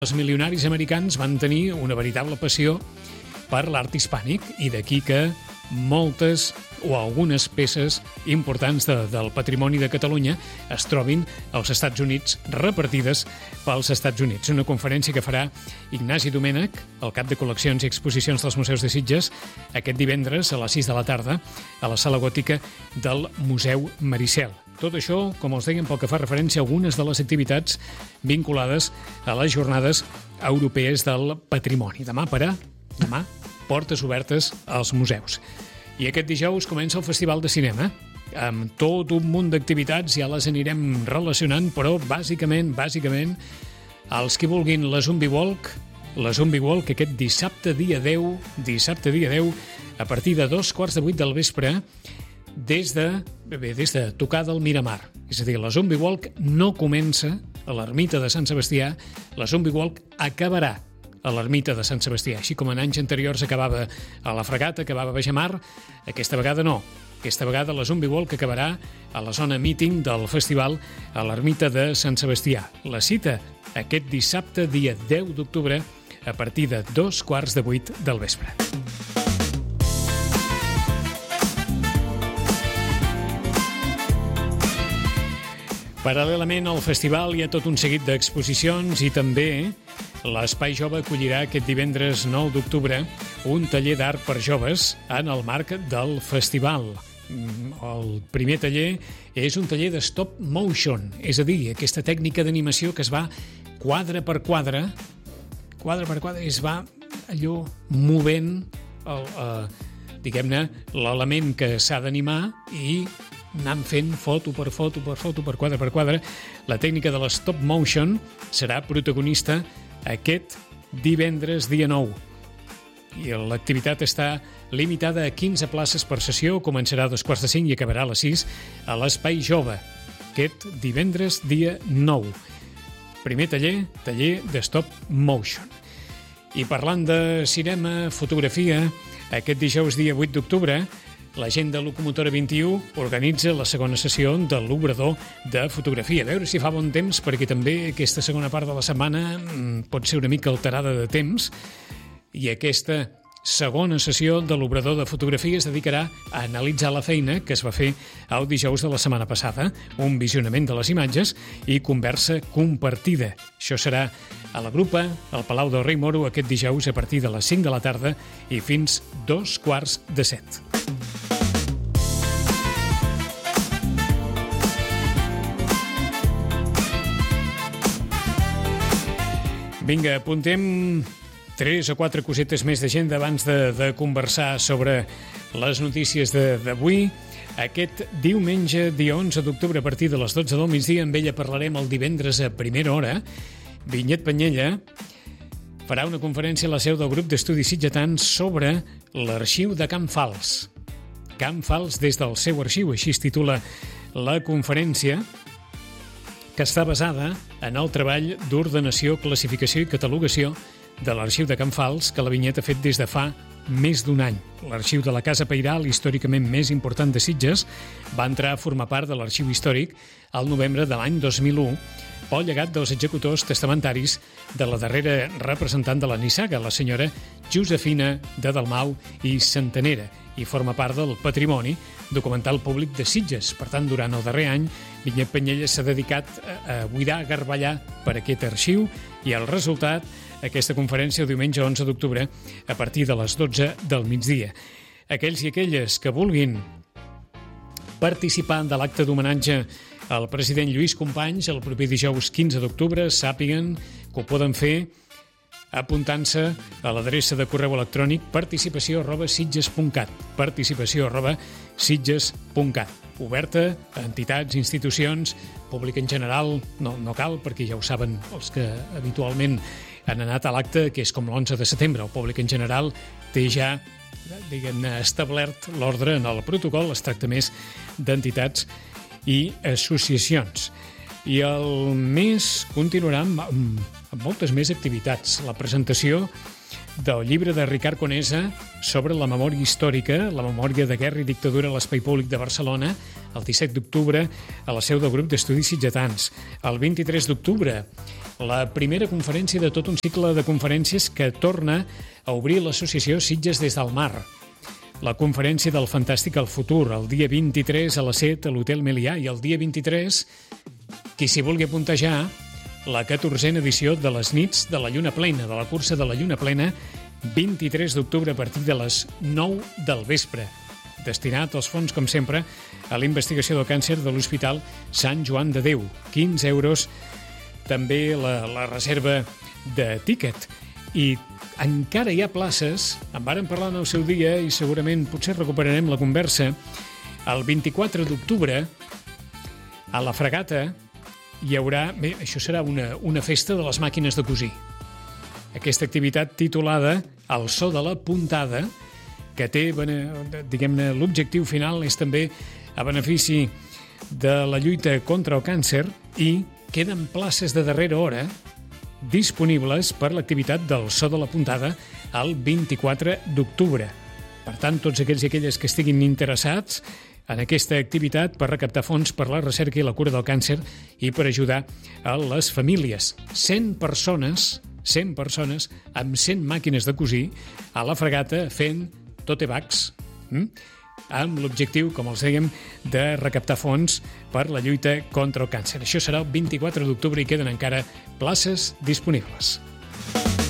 Els milionaris americans van tenir una veritable passió per l'art hispànic i d'aquí que moltes o algunes peces importants del patrimoni de Catalunya es trobin als Estats Units, repartides pels Estats Units. Una conferència que farà Ignasi Domènech, el cap de col·leccions i exposicions dels Museus de Sitges, aquest divendres a les 6 de la tarda a la sala gòtica del Museu Maricel. Tot això, com els dèiem, pel que fa referència a algunes de les activitats vinculades a les jornades europees del patrimoni. Demà, portes obertes als museus. I aquest dijous comença el Festival de Cinema, amb tot un munt d'activitats, ja les anirem relacionant, però bàsicament, els que vulguin la Zombie Walk aquest dissabte dia 10, a partir de 7:15 del vespre, des de tocar del Miramar. És a dir, la Zombie Walk no comença a l'ermita de Sant Sebastià, la Zombie Walk acabarà a l'ermita de Sant Sebastià. Així com en anys anteriors acabava a la Fragata, acabava a Beixamar, aquesta vegada no. Aquesta vegada la Zombie Walk acabarà a la zona meeting del festival a l'ermita de Sant Sebastià. La cita aquest dissabte, dia 10 d'octubre, a partir de 7:15 del vespre. Paral·lelament al festival hi ha tot un seguit d'exposicions i també l'Espai Jove acollirà aquest divendres 9 d'octubre un taller d'art per joves en el marc del festival. El primer taller és un taller de stop motion, és a dir, aquesta tècnica d'animació que es va quadre per quadre, es va allò movent diguem-ne, l'element que s'ha d'animar i anant fent foto per quadre per quadre. La tècnica de l'stop motion serà protagonista aquest divendres dia 9. I l'activitat està limitada a 15 places per sessió, començarà a 4:45 i acabarà a les 6 a l'Espai Jove, aquest divendres dia 9. Primer taller de stop motion. I parlant de cinema, fotografia, aquest dijous dia 8 d'octubre, la gent de Locomotora 21 organitza la segona sessió de l'Obrador de Fotografia. A veure si fa bon temps, perquè també aquesta segona part de la setmana pot ser una mica alterada de temps, i aquesta segona sessió de l'Obrador de Fotografia es dedicarà a analitzar la feina que es va fer el dijous de la setmana passada, un visionament de les imatges i conversa compartida. Això serà a la Grupa, al Palau del Rei Moro, aquest dijous a partir de les 5 de la tarda i fins 6:45. Vinga, apuntem 3 o 4 cosetes més d'agenda abans de conversar sobre les notícies d'avui. Aquest diumenge, dia 11 d'octubre, a partir de les 12 del migdia, amb ella parlarem el divendres a primera hora. Vinyet Penyella farà una conferència a la seu del grup d'estudis sitgetans sobre l'arxiu de Can Fals. Can Fals des del seu arxiu, així es titula la conferència, que està basada en el treball d'ordenació, classificació i catalogació de l'Arxiu de Can Fals, que la Vinyet ha fet des de fa més d'un any. L'Arxiu de la Casa Pairal, històricament més important de Sitges, va entrar a formar part de l'Arxiu Històric al novembre de l'any 2001, pel llegat dels executors testamentaris de la darrera representant de la nissaga, la senyora Josefina de Dalmau i Centenera, i forma part del patrimoni documental públic de Sitges. Per tant, durant el darrer any, Vinyet Penyella s'ha dedicat a buidar, a garballar per aquest arxiu, i el resultat, aquesta conferència el diumenge 11 d'octubre a partir de les 12 del migdia. Aquells i aquelles que vulguin participar de l'acte d'homenatge al president Lluís Companys el proper dijous 15 d'octubre, sàpiguen que ho poden fer apuntant-se a l'adreça de correu electrònic participació@sitges.cat, participació@sitges.cat. Oberta a entitats, institucions, públic en general, no cal, perquè ja ho saben els que habitualment han anat a l'acte, que és com l'11 de setembre. El públic en general té ja, diguem-ne, establert l'ordre en el protocol, es tracta més d'entitats i associacions. I el mes continuarà amb moltes més activitats. La presentació del llibre de Ricard Conesa sobre la memòria històrica, la memòria de guerra i dictadura a l'Espai Públic de Barcelona, el 17 d'octubre a la seu del grup d'estudis sitgetans. El 23 d'octubre, la primera conferència de tot un cicle de conferències que torna a obrir l'associació Sitges des del mar. La conferència del Fantàstic al futur, el dia 23 a les 7 a l'Hotel Melià, i el dia 23, qui s'hi vulgui apuntar ja, la 14a edició de les nits de la Lluna Plena, de la cursa de la Lluna Plena, 23 d'octubre a partir de les 9 del vespre. Destinat als fons, com sempre, a la investigació del càncer de l'Hospital Sant Joan de Déu. 15 euros, també la reserva de tíquet. I encara hi ha places, en vàrem parlar en el seu dia i segurament potser recuperarem la conversa. El 24 d'octubre, a la Fragata, hi haurà... Bé, això serà una festa de les màquines de cosir. Aquesta activitat titulada El so de la puntada, que té, diguem-ne, l'objectiu final és també a benefici de la lluita contra el càncer, i queden places de darrera hora disponibles per l'activitat del so de la puntada el 24 d'octubre. Per tant, tots aquells i aquelles que estiguin interessats en aquesta activitat per recaptar fons per la recerca i la cura del càncer i per ajudar a les famílies. 100 persones amb 100 màquines de cosir a la Fragata fent tote bags, amb l'objectiu, com els dèiem, de recaptar fons per la lluita contra el càncer. Això serà el 24 d'octubre i queden encara places disponibles.